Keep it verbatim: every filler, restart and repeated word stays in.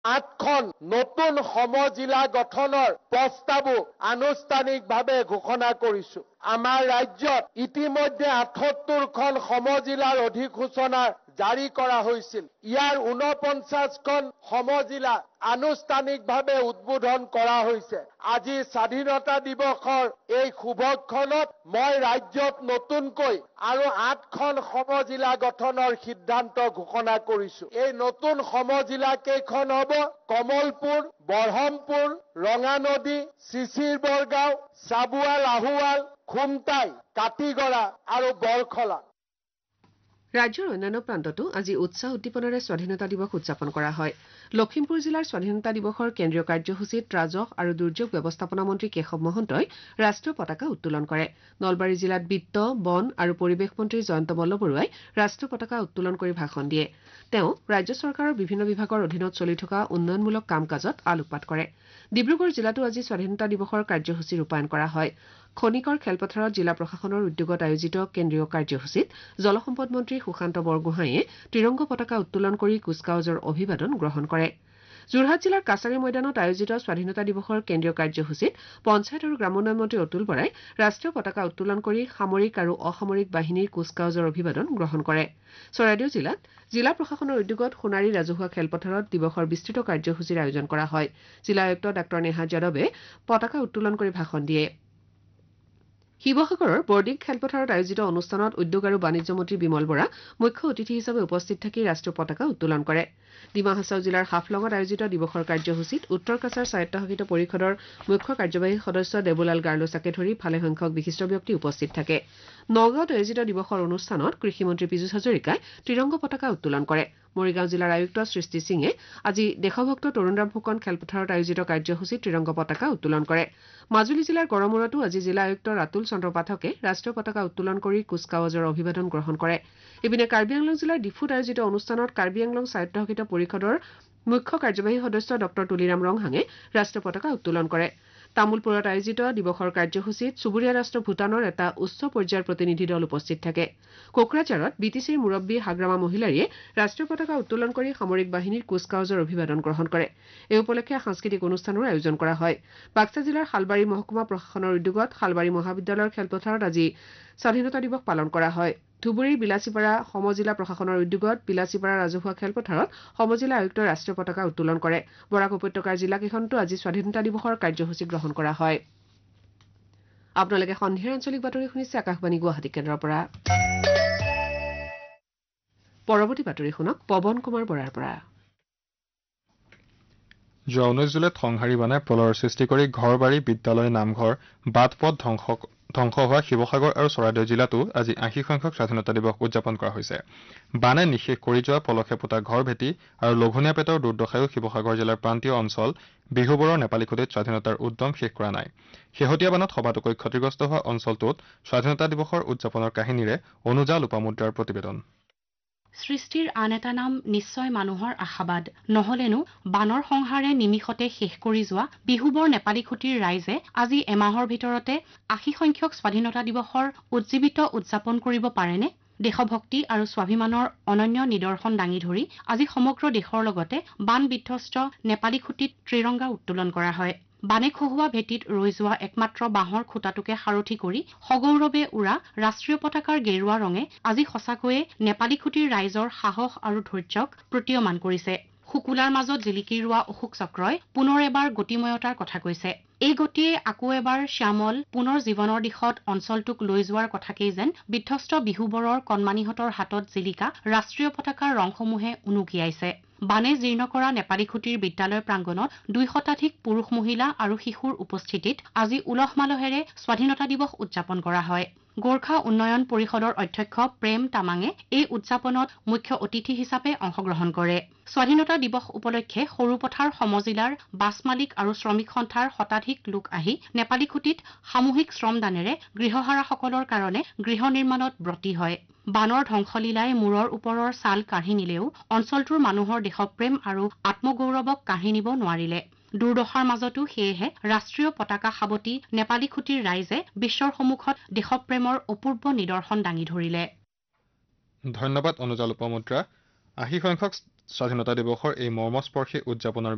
আঠখন নতুন সমজিলা গঠনৰ প্ৰস্তাৱো আনুষ্ঠানিকভাৱে ঘোষণা কৰিছো। আমাৰ ৰাজ্যত ইতিমধ্যে আঠসত্তৰখন সমজিলাৰ অধিসূচনা জাৰি কৰা হৈছিল। ইয়াৰ ঊনপঞ্চাশখন সমজিলা আনুষ্ঠানিকভাৱে উদ্বোধন কৰা হৈছে। আজি স্বাধীনতা দিৱসৰ এই শুভক্ষণত মই ৰাজ্যত নতুনকৈ আৰু আঠখন সমজিলা গঠনৰ সিদ্ধান্ত ঘোষণা কৰিছো। এই নতুন সমজিলা কেইখন হ'ব কমলপুৰ, বৰহমপুৰ, ৰঙানদী, চিচিৰ বৰগাঁও, চাবুৱা লাহুৱাল, খুমটাই, কাটিগড়া আৰু বৰখলা। ৰাজ্যৰ অন্যান্য প্ৰান্ততো আজি উৎসাহ উদ্দীপনাৰে স্বাধীনতা দিৱস উদযাপন কৰা হয়। লখিমপুৰ জিলাৰ স্বাধীনতা দিৱসৰ কেন্দ্ৰীয় কাৰ্যসূচীত ৰাজহ আৰু দুৰ্যোগ ব্যৱস্থাপনা মন্ত্ৰী কেশৱ মহন্তই ৰাষ্ট্ৰীয় পতাকা উত্তোলন কৰে। নলবাৰী জিলাত বিত্ত, বন আৰু পৰিৱেশ মন্ত্ৰী জয়ন্ত মল্লবৰুৱাই ৰাষ্ট্ৰীয় পতাকা উত্তোলন কৰি ভাষণ দিয়ে। তেওঁ ৰাজ্য চৰকাৰৰ বিভিন্ন বিভাগৰ অধীনত চলি থকা উন্নয়নমূলক কাম কাজত আলোকপাত কৰে। ডিব্ৰুগড় জিলাতো আজি স্বাধীনতা দিৱসৰ কাৰ্যসূচী ৰূপায়ণ কৰা হয়। খনিকৰ খেলপথাৰত জিলা প্ৰশাসনৰ উদ্যোগত আয়োজিত কেন্দ্ৰীয় কাৰ্যসূচীত জলসম্পদ মন্ত্ৰী সুশান্ত বৰগোহাঁইয়ে ত্ৰিৰংগ পতাকা উত্তোলন কৰি কুচকাৱাজৰ অভিবাদন গ্ৰহণ কৰে। যোৰহাট জিলাৰ কাছাৰী ময়দানত আয়োজিত স্বাধীনতা দিৱসৰ কেন্দ্ৰীয় কাৰ্যসূচীত পঞ্চায়ত আৰু গ্ৰামোন্নয়ন মন্ত্ৰী অতুল বৰাই ৰাষ্ট্ৰীয় পতাকা উত্তোলন কৰি সামৰিক আৰু অসামৰিক বাহিনীৰ কুচকাৱাজৰ অভিবাদন গ্ৰহণ কৰে। চৰাইদেউ জিলাত জিলা প্ৰশাসনৰ উদ্যোগত সোণাৰী ৰাজহুৱা খেলপথাৰত দিৱসৰ বিস্তৃত কাৰ্যসূচীৰ আয়োজন কৰা হয়। জিলা আয়ুক্ত ডাঃ নেহা যাদৱে পতাকা উত্তোলন কৰি ভাষণ দিয়ে। শিৱসাগৰৰ বৰদিং খেলপথাৰত আয়োজিত অনুষ্ঠানত উদ্যোগ আৰু বাণিজ্য মন্ত্ৰী বিমল বৰা মুখ্য অতিথি হিচাপে উপস্থিত থাকি ৰাষ্ট্ৰীয় পতাকা উত্তোলন কৰে। ডিমা হাছাও জিলাৰ হাফলঙত আয়োজিত দিৱসৰ কাৰ্যসূচীত উত্তৰ কাছাৰ স্বায়ত্তশাসিত পৰিষদৰ মুখ্য কাৰ্যবাহী সদস্য দেবুলাল গাৰ্লোছাকে ধৰি ভালেসংখ্যক বিশিষ্ট ব্যক্তি উপস্থিত থাকে। নগাঁৱত আয়োজিত দিৱসৰ অনুষ্ঠানত কৃষিমন্ত্ৰী পীযুষ হাজৰিকাই ত্ৰিৰংগ পতাকা উত্তোলন কৰে। মৰিগাঁও জিলাৰ আয়ুক্ত সৃষ্টি সিঙে আজি দেশভক্ত তৰুণৰাম ফুকন খেলপথাৰত আয়োজিত কাৰ্যসূচীত ত্ৰিৰংগ পতাকা উত্তোলন কৰে। মাজুলী জিলাৰ গড়মূৰতো আজি জিলা আয়ুক্ত ৰাতুল চন্দ্ৰ পাঠকে ৰাষ্ট্ৰীয় পতাকা উত্তোলন কৰি কুচকাৱাজৰ অভিবাদন গ্ৰহণ কৰে। ইপিনে কাৰ্বি আংলং জিলাৰ ডিফুত আয়োজিত অনুষ্ঠানত কাৰ্বি আংলং স্বায়ত্তশাসিত পৰিষদৰ মুখ্য কাৰ্যবাহী সদস্য ডঃ তুলিৰাম ৰংহাঙে ৰাষ্ট্ৰীয় পতাকা উত্তোলন কৰে। তামুলপুৰত আয়োজিত দিৱসৰ কাৰ্যসূচীত চুবুৰীয়া ৰাষ্ট্ৰ ভূটানৰ এটা উচ্চ পৰ্যায়ৰ প্ৰতিনিধি দল উপস্থিত থাকে। কোকৰাঝাৰত বি টি চিৰ মুৰব্বী হাগ্ৰামা মহিলাৰীয়ে ৰাষ্ট্ৰীয় পতাকা উত্তোলন কৰি সামৰিক বাহিনীৰ কুচকাৱাজৰ অভিবাদন গ্ৰহণ কৰে। এই উপলক্ষে সাংস্কৃতিক অনুষ্ঠানৰ আয়োজন কৰা হয়। বাক্সা জিলাৰ শালবাৰী মহকুমা প্ৰশাসনৰ উদ্যোগত শালবাৰী মহাবিদ্যালয়ৰ খেলপথাৰত আজি স্বাধীনতা দিৱস পালন কৰা হয়। ধুবুৰীৰ বিলাচীপাৰা সমজিলা প্ৰশাসনৰ উদ্যোগত বিলাচীপাৰা ৰাজহুৱা খেলপথাৰত সমজিলা আয়ুক্তই ৰাষ্ট্ৰীয় পতাকা উত্তোলন কৰে। বৰাক উপত্যকাৰ জিলাকেইখনতো আজি স্বাধীনতা দিৱসৰ কাৰ্যসূচী গ্ৰহণ কৰা হয়। আপোনালোকে সন্ধিয়াৰ আঞ্চলিক বাতৰি শুনিছে আকাশবাণী গুৱাহাটী কেন্দ্ৰৰ পৰা। পৰৱৰ্তী বাতৰি শুনক পৱন কুমাৰ বৰাৰ পৰা। যোৱা ঊনৈশ জুলাইত সংহাৰী বানে প্ৰলয়ৰ সৃষ্টি কৰি ঘৰ বাৰী বিদ্যালয় নামঘৰ বাট পথ ধ্বংস ধ্বংস হোৱা শিৱসাগৰ আৰু চৰাইদেউ জিলাতো আজি আশী সংখ্যক স্বাধীনতা দিৱস উদযাপন কৰা হৈছে। বানে নিশেষ কৰি যোৱা পলসে পোতা ঘৰ ভেটি আৰু লঘনীয়া পেটৰ দুৰ্দশায়ো শিৱসাগৰ জিলাৰ প্ৰান্তীয় অঞ্চল বিহুবৰৰ নেপালীখুটিত স্বাধীনতাৰ উদ্যম শেষ কৰা নাই। শেহতীয়া বানত সবাতোকৈ ক্ষতিগ্ৰস্ত হোৱা অঞ্চলটোত স্বাধীনতা দিৱসৰ উদযাপনৰ কাহিনীৰে অনুজা লোপামুদ্ৰাৰ প্ৰতিবেদন। সৃষ্টিৰ আন এটা নাম নিশ্চয় মানুহৰ আশাবাদ। নহলেনো বানৰ সংহাৰে নিমিষতে শেষ কৰি যোৱা বিহুবৰ নেপালীখুটিৰ ৰাইজে আজি এমাহৰ ভিতৰতে আশী সংখ্যক স্বাধীনতা দিৱসৰ উজ্জীৱিত উদযাপন কৰিব পাৰেনে? দেশভক্তি আৰু স্বাভিমানৰ অনন্য নিদৰ্শন দাঙি ধৰি আজি সমগ্ৰ দেশৰ লগতে বান বিধ্বস্ত নেপালীখুটিত ত্ৰিৰংগা উত্তোলন কৰা হয়। বানে খহোৱা ভেটিত ৰৈ যোৱা একমাত্ৰ বাঁহৰ খুঁটাটোকে সাৰথি কৰি সগৌৰৱে উৰা ৰাষ্ট্ৰীয় পতাকাৰ গেৰুৱা ৰঙে আজি সঁচাকৈয়ে নেপালীখুটিৰ ৰাইজৰ সাহস আৰু ধৈৰ্যক প্ৰতীয়মান কৰিছে। শুকুলাৰ মাজত জিলিকি ৰোৱা অশোক চক্ৰই পুনৰ এবাৰ গতিময়তাৰ কথা কৈছে। এই গতিয়ে আকৌ এবাৰ শ্যামল পুনৰ জীৱনৰ দিশত অঞ্চলটোক লৈ যোৱাৰ কথাকেই যেন বিধ্বস্ত বিহুবৰৰ কণমানিহঁতৰ হাতত জিলিকা ৰাষ্ট্ৰীয় পতাকাৰ ৰংসমূহে উনুকিয়াইছে। বানে জীৰ্ণ কৰা নেপালীখুটিৰ বিদ্যালয় প্ৰাংগণত দুই শতাধিক পুৰুষ মহিলা আৰু শিশুৰ উপস্থিতিত আজি উলহ মালহেৰে স্বাধীনতা দিৱস উদযাপন কৰা হয়। গোৰ্খা উন্নয়ন পৰিষদৰ অধ্যক্ষ প্ৰেম তামাঙে এই উদযাপনত মুখ্য অতিথি হিচাপে অংশগ্ৰহণ কৰে। স্বাধীনতা দিৱস উপলক্ষে সৰুপথাৰ সমজিলাৰ বাছ মালিক আৰু শ্ৰমিক সন্থাৰ শতাধিক লোক আহি নেপালীখুটিত সামূহিক শ্ৰমদানেৰে গৃহহাৰাসকলৰ কাৰণে গৃহ নিৰ্মাণত ব্ৰতী হয়। বানৰ ধ্বংসলীলাই মূৰৰ ওপৰৰ ছাল কাঢ়ি নিলেও অঞ্চলটোৰ মানুহৰ দেশপ্ৰেম আৰু আত্মগৌৰৱক কাঢ়ি নিব নোৱাৰিলে। দুৰ্দশাৰ মাজতো সেয়েহে ৰাষ্ট্ৰীয় পতাকা সাৱটি নেপালীখুটিৰ ৰাইজে বিশ্বৰ সন্মুখত দেশপ্ৰেমৰ অপূৰ্ব নিদৰ্শন দাঙি ধৰিলে। ধন্যবাদ অনুজা লোপামুদ্ৰা। আশী সংখ্যক স্বাধীনতা দিৱসৰ এই মৰ্মস্পৰ্শী উদযাপনৰ